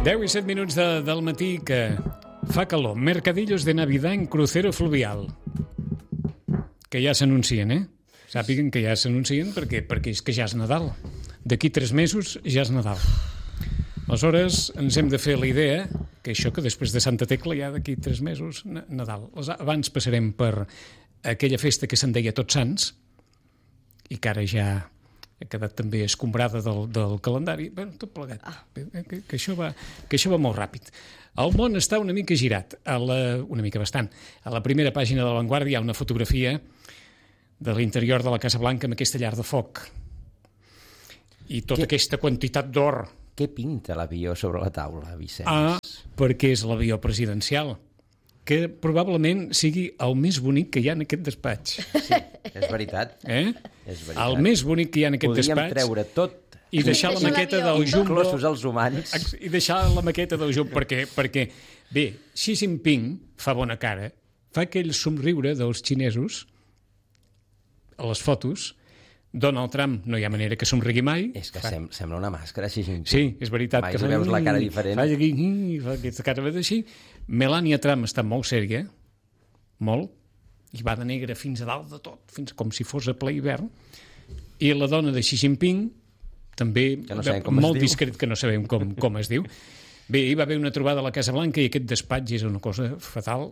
10 i 7 minuts del matí que fa calor. Mercadillos de Navidad en crucero fluvial. Que ja s'anuncien, Sàpiguen que ja s'anuncien perquè és que ja és Nadal. D'aquí 3 mesos ja és Nadal. Aleshores, ens hem de fer la idea que això que després de Santa Tecla ja d'aquí 3 mesos, Nadal. Abans passarem per aquella festa que se'n deia Tots Sants i que ara ja ha quedat també escombrada del calendari. Bé, tot plegat. Que això va molt ràpid. El món està una mica girat, una mica bastant. A la primera pàgina de La Vanguardia hi ha una fotografia de l'interior de la Casa Blanca amb aquesta llar de foc i tota aquesta quantitat d'or. Què pinta l'avió sobre la taula, Vicenç? Perquè és l'avió presidencial, que probablement sigui el més bonic que hi ha en aquest despatx. Sí, és veritat. És veritat. El més bonic que hi ha en aquest despatx. Podríem treure tot. I deixar la maqueta del Jumbo. Inclosos els humans. I deixar la maqueta del Jumbo, perquè bé, Xi Jinping fa bona cara, fa aquell somriure dels xinesos a les fotos. Donald Trump no hi ha manera que somrigui mai. És que sembla una màscara, Xi Jinping. Sí, és veritat. Mai que veus la cara diferent. Fa aquesta cara així. Melania Trump està molt sèria, molt, i va de negre fins a dalt de tot, fins com si fos a ple hivern. I la dona de Xi Jinping, també molt discret, que no sabem com es diu. Bé, hi va haver una trobada a la Casa Blanca i aquest despatx és una cosa fatal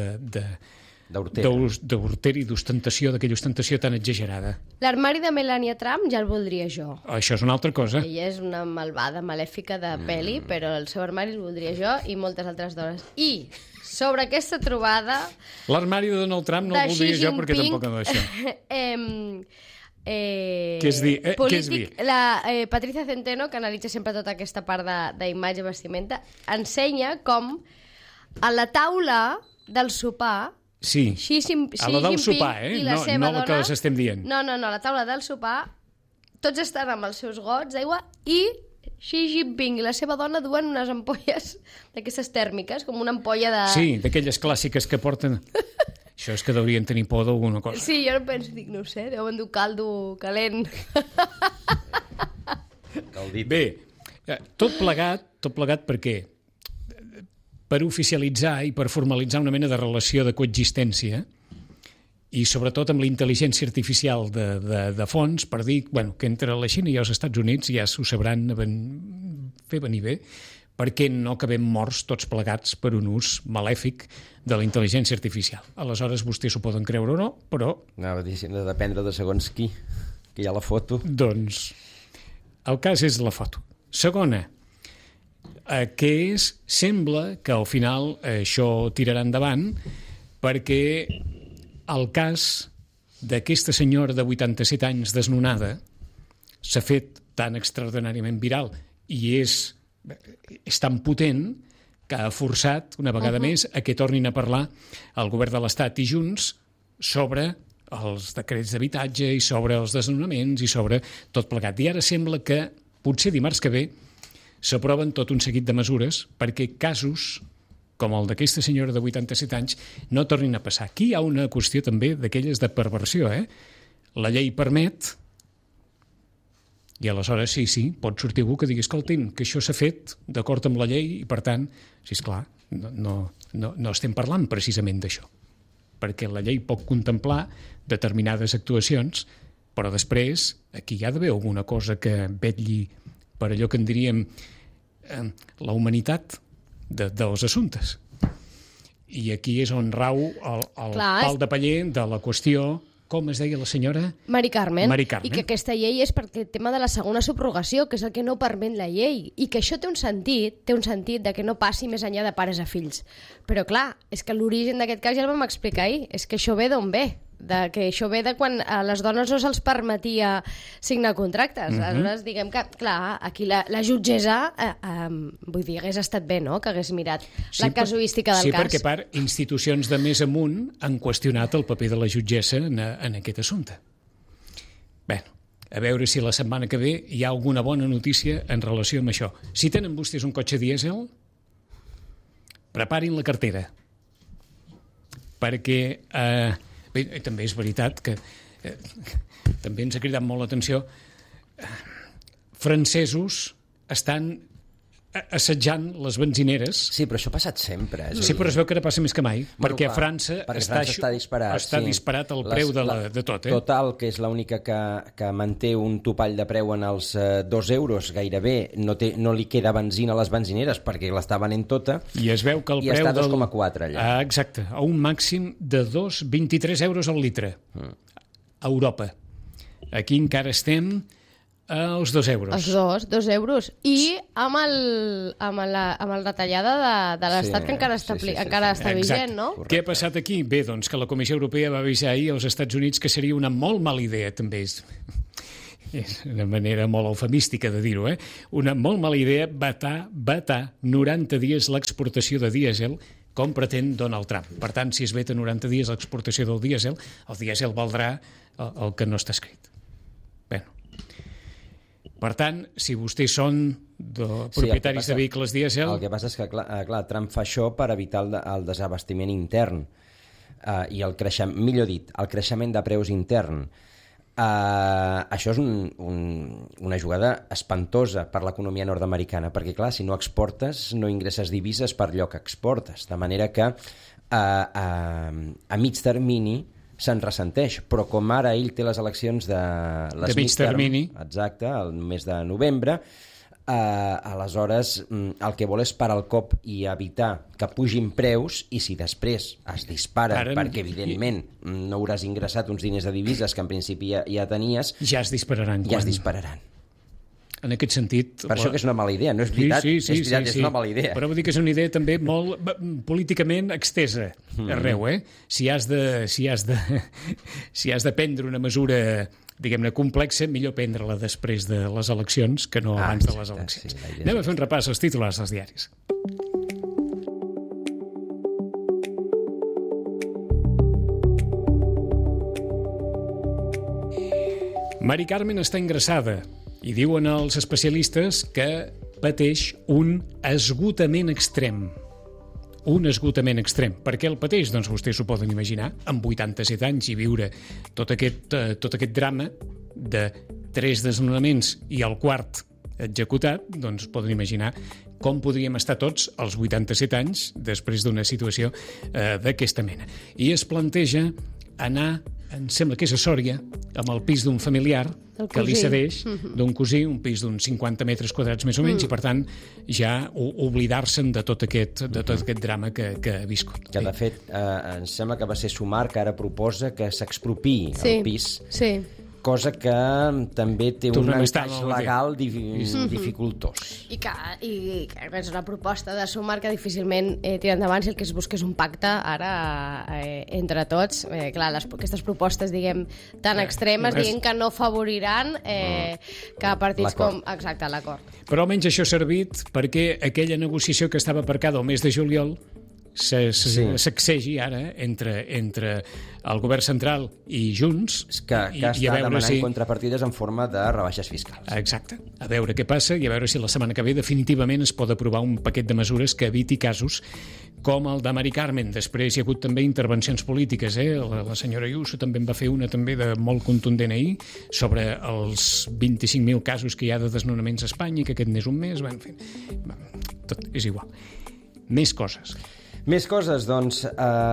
d'hortera i d'ostentació, d'aquella ostentació tan exagerada. L'armari de Melania Trump ja el voldria jo. Això és una altra cosa. Ella és una malvada, malèfica de peli, però el seu armari el voldria jo i moltes altres dones. I sobre aquesta trobada... L'armari de Donald Trump no el voldria jo perquè tampoc no d'això. Què és dir? La Patricia Centeno, que analitza sempre tota aquesta part d'imatge i vestimenta, ensenya com a la taula del sopar sí, a la del sopar, no la que les estem dient. No, a la taula del sopar tots estan amb els seus gots d'aigua i Xi Jinping i la seva dona duen unes ampolles d'aquestes tèrmiques, com una ampolla de... Sí, d'aquelles clàssiques que porten... Això és que deurien tenir por d'alguna cosa. Sí, jo no penso, no ho sé, deuen dur caldo calent. Bé, tot plegat perquè per oficialitzar i per formalitzar una mena de relació de coexistència i sobretot amb la intel·ligència artificial de fons per dir que entre la Xina i els Estats Units ja s'ho sabran fer venir bé perquè no acabem morts tots plegats per un ús malèfic de la intel·ligència artificial. Aleshores vostès s'ho poden creure o no, però... Anava a dir, de dependre de segons qui, que hi ha la foto. Doncs el cas és la foto. Segona, que sembla que al final això tirarà endavant perquè el cas d'aquesta senyora de 87 anys desnonada s'ha fet tan extraordinàriament viral i és tan potent que ha forçat una vegada més a que tornin a parlar el govern de l'Estat i Junts sobre els decrets d'habitatge i sobre els desnonaments i sobre tot plegat. I ara sembla que potser dimarts que ve s'aproven tot un seguit de mesures perquè casos com el d'aquesta senyora de 87 anys no tornin a passar. Aquí hi ha una qüestió també d'aquelles de perversió. La llei permet i aleshores sí, pot sortir algú que digui escoltin, que això s'ha fet d'acord amb la llei i per tant, sí, esclar, no estem parlant precisament d'això perquè la llei pot contemplar determinades actuacions però després aquí hi ha d'haver alguna cosa que vetlli per allò que en diríem la humanitat dels assumptes. I aquí és on rau el pal de paller de la qüestió, com es deia la senyora? Mari Carmen. I que aquesta llei és perquè el tema de la segona subrogació, que és el que no permet la llei, i que això té un sentit de que no passi més enllà de pares a fills. Però clar, és que l'origen d'aquest cas ja el vam explicar ahir, és que això ve d'on ve? Que això ve de quan a les dones no se'ls permetia signar contractes. Aleshores, diguem que, clar, aquí la jutgessa, vull dir, hagués estat bé, no?, que hagués mirat la casuística del cas. Sí, perquè part institucions de més amunt han qüestionat el paper de la jutgessa en aquest assumpte. Bé, a veure si la setmana que ve hi ha alguna bona notícia en relació amb això. Si tenen vostès un cotxe dièsel, preparin la cartera, perquè... Bé, també és veritat que també ens ha cridat molt l'atenció. Francesos estan assetjant les benzineres. Sí, però això ha passat sempre. Sí, però es veu que ara passa més que mai, perquè a França està disparat. Està disparat el preu de tot. Total, que és l'única que manté un topall de preu en els 2 euros, gairebé no li queda benzina a les benzineres perquè l'està venent tota. I es veu que el preu està a 2,4 allà. Exacte, a un màxim de 23 euros al litre. A Europa. Aquí encara estem als 2 euros. Els 2 euros. I amb la retallada de l'Estat que encara està vigent, no? Correcte. Què ha passat aquí? Bé, doncs que la Comissió Europea va avisar ahir als Estats Units que seria una molt mala idea, també és una manera molt eufemística de dir-ho, una molt mala idea vetar 90 dies l'exportació de dièsel com pretén Donald Trump. Per tant, si es veta 90 dies l'exportació del dièsel, el dièsel valdrà el que no està escrit. Bé. Per tant, si vostès són propietaris de vehicles dièsel... El que passa és que, clar, Trump fa això per evitar el desabastiment intern i el creixement de preus intern. Això és una jugada espantosa per l'economia nord-americana, perquè, clar, si no exportes, no ingresses divises per allò que exportes. De manera que a mig termini se'n ressenteix, però com ara ell té les eleccions de mig termini, exacte, el mes de novembre, aleshores el que vol és parar el cop i evitar que pugin preus, i si després es disparen, perquè evidentment no hauràs ingressat uns diners de divises que en principi ja tenies, ja es dispararan. En aquest sentit... Per això que és una mala idea, no és veritat? Sí. És una mala idea. Però vull dir que és una idea també molt políticament extesa arreu, Si has de prendre una mesura, diguem-ne, complexa, millor prendre-la després de les eleccions que no abans de les eleccions. Anem a fer un repàs als titulars dels diaris. Mari Carmen està ingressada i diuen els especialistes que pateix un esgotament extrem. Un esgotament extrem. Per què el pateix? Doncs vostès s'ho poden imaginar, amb 87 anys i viure tot aquest drama de 3 desnonaments i el quart executat, doncs poden imaginar com podríem estar tots als 87 anys després d'una situació d'aquesta mena. I es planteja anar, em sembla que és a Sòria, amb el pis d'un familiar que li cedeix, d'un cosí, un pis d'uns 50 metres quadrats més o menys, i per tant ja oblidar-se'n de tot aquest drama que ha viscut. Que de fet, em sembla que va ser Sumar que ara proposa que s'expropiï el pis. Sí. Cosa que també té un encaix legal dificultós. I que és una proposta de Sumar que difícilment tira endavant si el que es busca és un pacte ara entre tots. Clar, aquestes propostes, diguem, tan extremes, diguem que no favoriran que partits com... Exacte, l'acord. Però almenys això ha servit perquè aquella negociació que estava aparcada el mes de juliol sacsegi ara entre el govern central i Junts, que està demanant contrapartides en forma de rebaixes fiscals. Exacte. A veure què passa i a veure si la setmana que ve definitivament es pot aprovar un paquet de mesures que eviti casos com el de Mari Carmen. Després hi ha hagut també intervencions polítiques, la senyora Ayuso també en va fer una també de molt contundent ahir sobre els 25.000 casos que hi ha de desnonaments a Espanya, que aquest n'és un mes, en fi, tot és igual. Més coses. Més coses, doncs,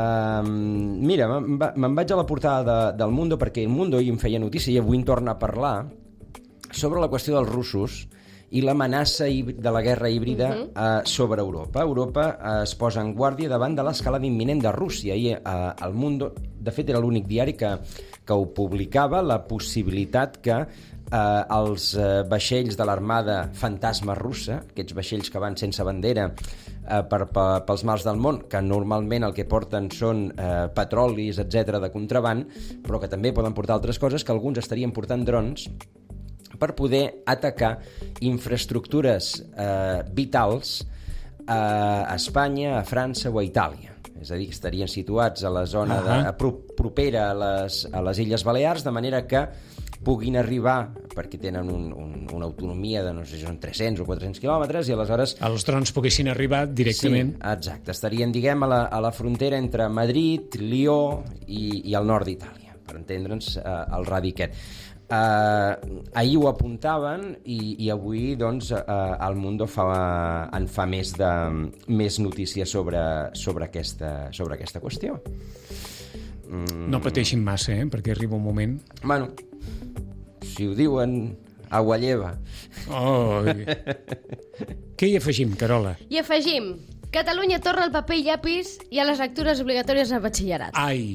mira, me'n vaig a la portada del Mundo, perquè el Mundo ahir em feia notícia i avui en torna a parlar sobre la qüestió dels russos i l'amenaça de la guerra híbrida sobre Europa. Europa es posa en guàrdia davant de l'escalada imminent de Rússia. I el Mundo, de fet, era l'únic diari que ho publicava, la possibilitat que els vaixells de l'armada fantasma russa, aquests vaixells que van sense bandera pels mars del món, que normalment el que porten són petrolis, etc de contraban, però que també poden portar altres coses, que alguns estarien portant drons per poder atacar infraestructures vitals a Espanya, a França o a Itàlia. És a dir, estarien situats a la zona propera a les Illes Balears, de manera que puguin arribar, perquè tenen una autonomia de, no sé si són 300 o 400 quilòmetres, i aleshores... Els drons poguessin arribar directament. Sí, exacte. Estarien, diguem, a la frontera entre Madrid, Lió i el nord d'Itàlia, per entendre'ns el radi aquest. ahir ho apuntaven i avui doncs, el Mundo en fa més notícies sobre aquesta qüestió. No pateixin massa, perquè arriba un moment... Bueno, si ho diuen, agua lleva. Oh. Què hi afegim, Carola? I afegim, Catalunya torna al paper i llapis i a les lectures obligatòries al batxillerat. Ai!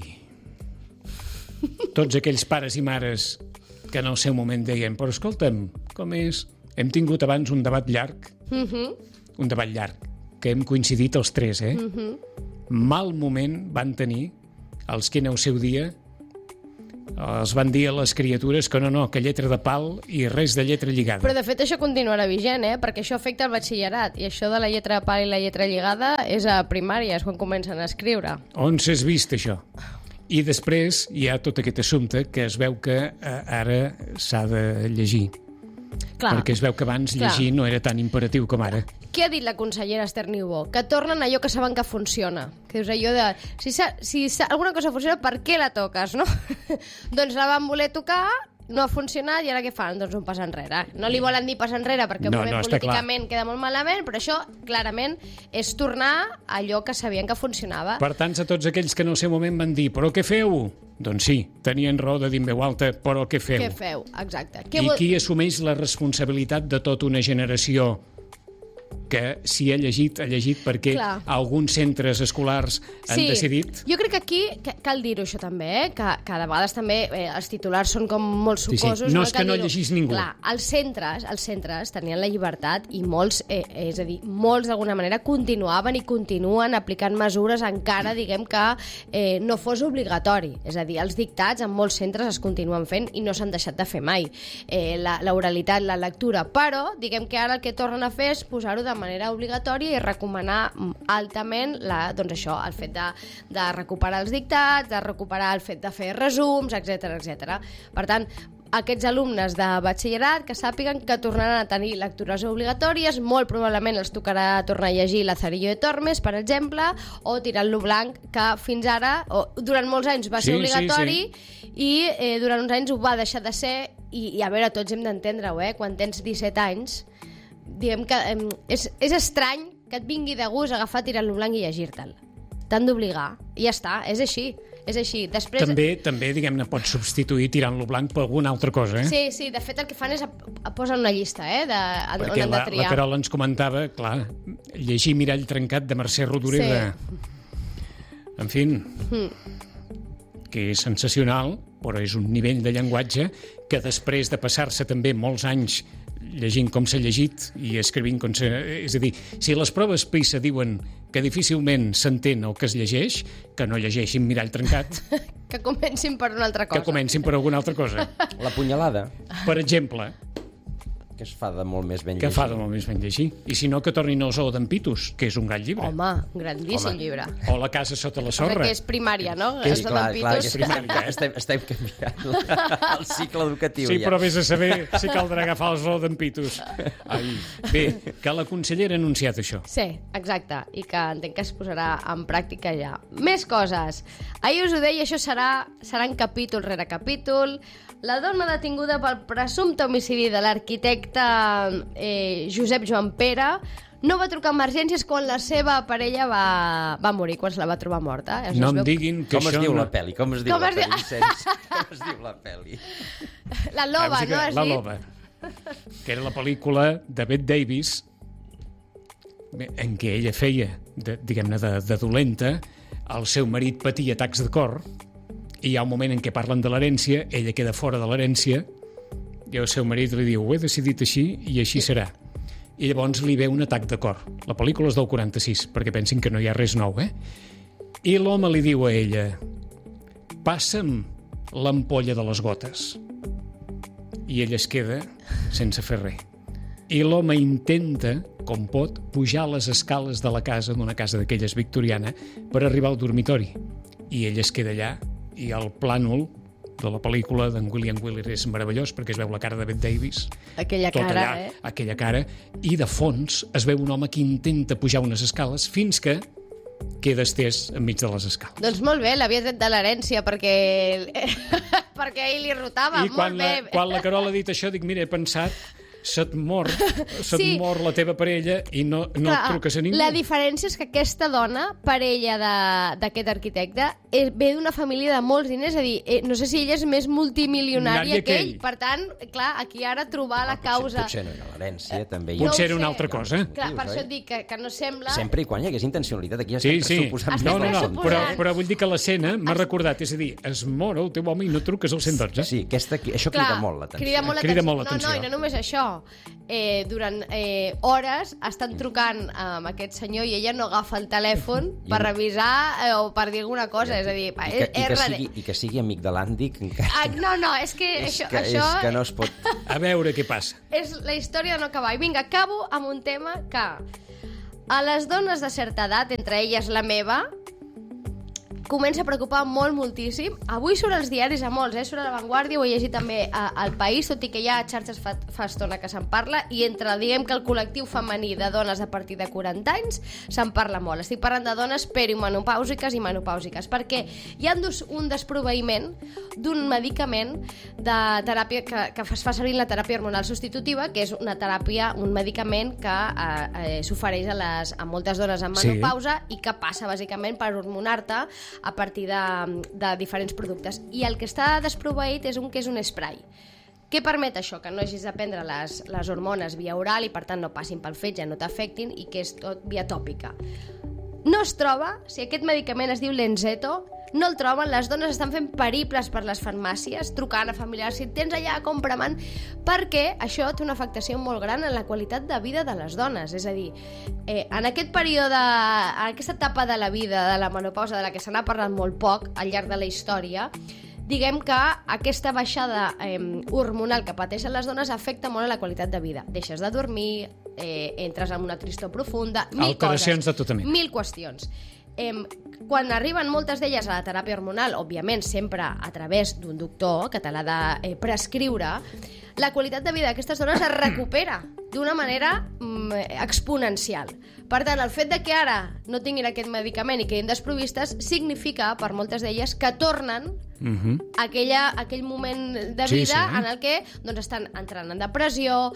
Tots aquells pares i mares que en el seu moment deien però escolta'm, com és? Hem tingut abans un debat llarg, un debat llarg, que hem coincidit els tres, Mal moment van tenir els que en el seu dia els van dir a les criatures que no, que lletra de pal i res de lletra lligada. Però de fet això continuarà vigent, perquè això afecta el batxillerat i això de la lletra de pal i la lletra lligada és a primària, és quan comencen a escriure. On s'has vist això? I després hi ha tot aquest assumpte que es veu que ara s'ha de llegir. Clar. Perquè es veu que abans llegir no era tan imperatiu com ara. Què ha dit la consellera Esther Niubó? Que tornen allò que saben que funciona. Que dius allò de... Si alguna cosa funciona, per què la toques, no? Doncs la van voler tocar, no ha funcionat, i ara què fan? Doncs un pas enrere. No li volen dir pas enrere perquè políticament queda molt malament, però això, clarament, és tornar a allò que sabien que funcionava. Per tant, a tots aquells que en el seu moment van dir però què feu? Doncs sí, tenien raó de dir en veu alta, però què feu? Què feu, exacte. Qui assumeix la responsabilitat de tota una generació que si ha llegit perquè alguns centres escolars han decidit... Jo crec que aquí cal dir-ho això també, que de vegades també els titulars són com molt sucosos. Sí. No és que no llegís ningú. Clar, els centres tenien la llibertat i molts, és a dir, molts d'alguna manera continuaven i continuen aplicant mesures encara, diguem que no fos obligatori. És a dir, els dictats en molts centres es continuen fent i no s'han deixat de fer mai. L'oralitat, la lectura, però diguem que ara el que tornen a fer és posar-ho de manera obligatòria i recomanar altament doncs això, el fet de recuperar els dictats, de recuperar el fet de fer resums, etc. Per tant, aquests alumnes de batxillerat que sàpiguen que tornaran a tenir lectures obligatòries, molt probablement els tocarà tornar a llegir Lazarillo de Tormes, per exemple, o Tirant-lo blanc, que fins ara, durant molts anys va ser obligatori i durant uns anys ho va deixar de ser i a veure, tots hem d'entendre-ho, quan tens 17 anys, diguem que és estrany que et vingui de gust agafar Tirant-lo blanc i llegir-te'l. T'han d'obligar. I ja està, és així. Després... També diguem-ne, pots substituir Tirant-lo blanc per alguna altra cosa, Sí, de fet el que fan és posar una llista, on han de triar. La Carola ens comentava, clar, llegir Mirall trencat de Mercè Rodoreda. En fi, que és sensacional, però és un nivell de llenguatge que després de passar-se també molts anys llegint com s'ha llegit i escrivint com s'ha... És a dir, si les proves PISA diuen que difícilment s'entén el que es llegeix, que no llegeixin Mirall trencat. Que comencin per una altra cosa. Que comencin per alguna altra cosa. La punyalada. Per exemple... Que es fa de molt més ben llegir. Que fa de molt més ben llegir. I si no, que tornin al Zoo d'en Pitus, que és un gran llibre. Home, un grandíssim llibre. O La casa sota la sorra. Que és primària, no? Que és, clar, que és primària. Estem canviant el cicle educatiu. Sí, però vés a saber si caldrà agafar el Zoo d'en Pitus. Bé, que la consellera ha anunciat això. Sí, exacte. I que entenc que es posarà en pràctica ja. Més coses. Ahir us ho deia, això seran capítol rere capítol. La dona detinguda pel presumpte homicidi de l'arquitecte Josep Joan Pere no va trucar a emergències quan la seva parella va morir, quan se la va trobar morta. No em diguin que com això... es diu la pel·li? Com es diu la pel·li, Vicenç? Com es diu la pel·li? La Loba, no has dit? La Loba, que era la pel·lícula de Bette Davis en què ella feia, diguem-ne, de dolenta, el seu marit patia atacs de cor i hi ha un moment en què parlen de l'herència, ella queda fora de l'herència i el seu marit li diu ho he decidit així i així serà. I llavors li ve un atac de cor. La pel·lícula és del 46, perquè pensin que no hi ha res nou, I l'home li diu a ella passa'm l'ampolla de les gotes. I ella es queda sense fer res. I l'home intenta, com pot, pujar les escales de la casa, d'una casa d'aquelles victoriana, per arribar al dormitori. I ella es queda allà i el plànol de la pel·lícula d'en William Wyler és meravellós perquè es veu la cara de Bette Davis. Aquella cara, allà, aquella cara. I de fons es veu un home que intenta pujar unes escales fins que queda estès enmig de les escales. Doncs molt bé, l'havia tret de l'herència perquè ell li rotava. I quan la Carol ha dit això, dic, mira, he pensat, se't mor la teva parella i no et truques a ningú. La diferència és que aquesta dona, parella d'aquest arquitecte, ve d'una família de molts diners, és a dir, no sé si ella és més multimilionària que ell. Per tant, clar, aquí ara trobar la causa... Potser no era l'herència, també. Potser era una altra cosa. Clar, per això et dic que no sembla... Sempre i quan hi hagués intencionalitat, aquí ja sí. pressuposant... No, però vull dir que l'escena m'ha recordat, és a dir, es mor el teu home i no truques al 112. Sí, això crida molt l'atenció. Crida molt l'atenció. No, i no només això. Durant hores estan trucant amb aquest senyor i ella no agafa el telèfon per revisar o per dir alguna cosa, és a dir... I que sigui amic de l'Àndic... No, és que això... És que no es pot... A veure què passa. És la història de no acabar. I vinga, acabo amb un tema que a les dones de certa edat, entre elles la meva, comença a preocupar moltíssim. Avui surt als diaris a molts, surt a La Vanguardia, ho he llegit també al País, tot i que hi ha xarxes fa estona que se'n parla, i entre, diguem que el col·lectiu femení de dones a partir de 40 anys se'n parla molt. Estic parlant de dones perimenopàusiques i menopàusiques, perquè hi ha un desproveïment d'un medicament de teràpia que es fa servir en la teràpia hormonal substitutiva, que és una teràpia, un medicament que s'ofereix a moltes dones en menopausa i que passa bàsicament per hormonar-te a partir de diferents productes. I el que està desproveït és un spray. Què permet això? Que no hagis de prendre les hormones via oral i per tant no passin pel fetge, no t'afectin, i que és tot via tòpica. No es troba, si aquest medicament es diu Lenzetto, no el troben, les dones estan fent periples per les farmàcies, trucant a familiars, si tens allà, compra-me'n, perquè això té una afectació molt gran en la qualitat de vida de les dones. És a dir, en aquest període, en aquesta etapa de la vida, de la menopausa, de la que se n'ha parlat molt poc al llarg de la història, diguem que aquesta baixada hormonal que pateixen les dones afecta molt a la qualitat de vida. Deixes de dormir, entres en una tristor profunda, alteracions de tota mena. Mil qüestions. Quan arriben moltes d'elles a la teràpia hormonal, òbviament sempre a través d'un doctor que te l'ha de prescriure, la qualitat de vida d'aquestes dones es recupera d'una manera exponencial. Per tant, el fet de que ara no tinguin aquest medicament i quedin desprovistes significa, per moltes d'elles, que tornen aquell moment de vida en el que estan entrant en depressió,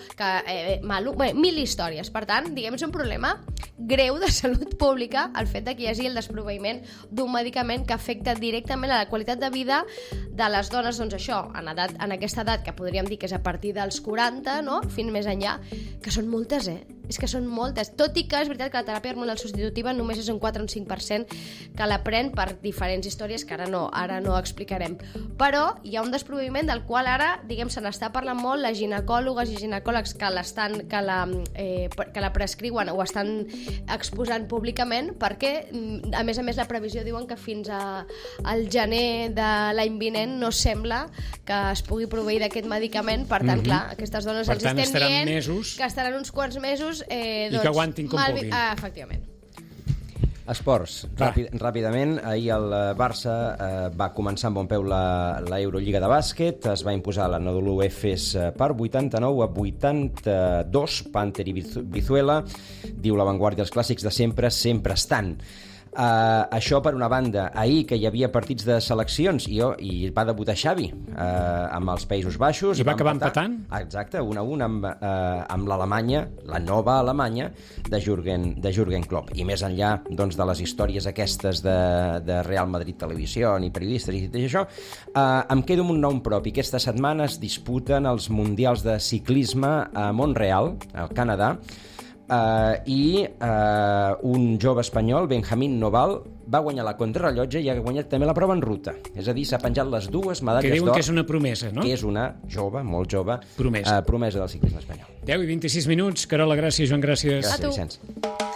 mil històries. Per tant, diguem, és un problema greu de salut pública el fet de que hi hagi el desproveïment d'un medicament que afecta directament a la qualitat de vida de les dones, doncs això, en aquesta edat que podríem dir que és a partir dels 40, no? Fins més enllà, que són moltes, és que són moltes, tot i que és veritat que la teràpia hormonal substitutiva només és un 4 o un 5% que la pren per diferents històries que ara no explicarem. Però hi ha un desproveïment del qual ara, diguem, se n'està parlant molt, les ginecòlogues i ginecòlegs que la prescriuen o estan exposant públicament, perquè a més la previsió diuen que fins al gener de l'any vinent no sembla que es pugui proveir d'aquest medicament. Per tant, clar, aquestes dones ens estem dient que estaran uns quants mesos i que aguantin com puguin. Efectivament. Esports, ràpidament. Ahir el Barça va començar amb bon peu l'Eurolliga de bàsquet, es va imposar l'Anadolu Efes per 89-82, Panther i Vizuela. Diu La Vanguardia, els clàssics de sempre estan. Això per una banda. Ahir que hi havia partits de seleccions i va debutar Xavi amb els Països Baixos i va acabar empatant? Exacte, 1-1 amb l'Alemanya, la nova Alemanya de Jürgen Klopp. I més enllà doncs, de les històries aquestes de Real Madrid Televisió i periodistes i tot això, em quedo amb un nom propi. Aquesta setmana es disputen els Mundials de Ciclisme a Montreal, al Canadà, i un jove espanyol, Benjamín Noval, va guanyar la contrarrellotge i ha guanyat també la prova en ruta. És a dir, s'ha penjat les dues medalles d'or. Que diuen que és una promesa, no? Que és una jove, molt jove, promesa del ciclisme espanyol. 10 i 26 minuts. Carola, gràcies. Joan, gràcies. Gràcies, Vicenç.